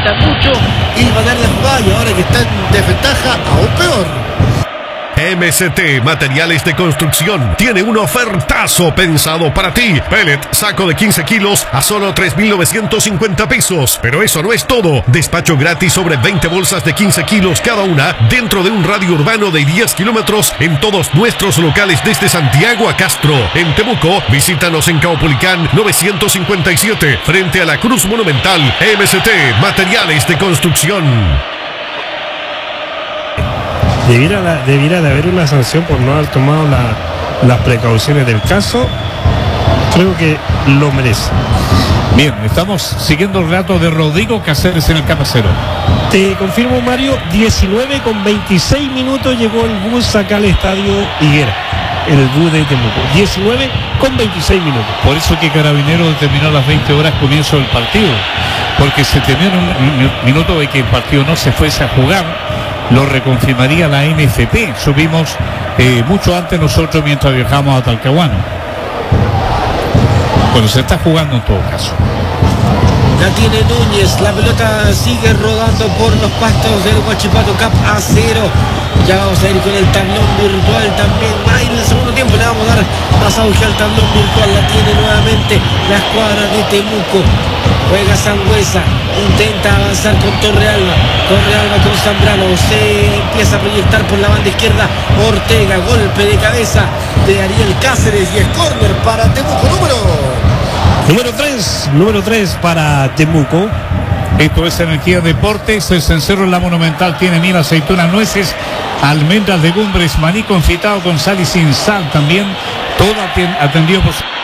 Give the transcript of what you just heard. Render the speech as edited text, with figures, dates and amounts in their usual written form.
falta mucho y ganar la jugada, y ahora que está en desventaja, aún peor. MST Materiales de Construcción tiene un ofertazo pensado para ti. Pellet, saco de 15 kilos a solo 3,950 pesos. Pero eso no es todo. Despacho gratis sobre 20 bolsas de 15 kilos cada una dentro de un radio urbano de 10 kilómetros en todos nuestros locales desde Santiago a Castro. En Temuco, visítanos en Caupolicán 957 frente a la Cruz Monumental. MST Materiales de Construcción. Debiera de haber una sanción por no haber tomado las precauciones del caso. Creo que lo merece. Bien, estamos siguiendo el relato de Rodrigo Cáceres en el Capacero. Te confirmo, Mario, 19:26 llegó el bus acá al estadio Higuera, el bus de Temuco. 19:26. Por eso que Carabineros determinó a las 20 horas comienzo del partido, porque se temía un minuto de que el partido no se fuese a jugar. Lo reconfirmaría la NFP. Subimos mucho antes nosotros mientras viajamos a Talcahuano. Bueno, se está jugando en todo caso. La tiene Núñez, la pelota sigue rodando por los pastos del Huachipato Cup a 0. Ya vamos a ir con el tablón virtual también. Ahí en el segundo tiempo le vamos a dar más auge al tablón virtual. La tiene nuevamente la escuadra de Temuco. Juega Sangüesa, intenta avanzar con Torrealba con Zambrano, se empieza a proyectar por la banda izquierda Ortega, golpe de cabeza de Ariel Cáceres y es córner para Temuco. Número 3 para Temuco. Esto es Energía Deportes. El cencerro en la Monumental tiene miel, aceitunas, nueces, almendras, legumbres, maní confitado con sal y sin sal también. Todo atendido por